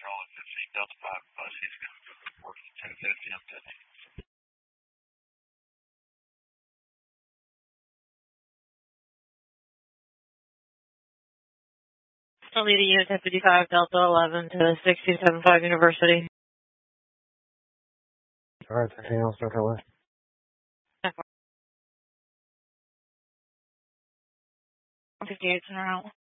Lead unit 55 Delta 11 to 675 University. Alright, anything else, Delta West? 58 in a route.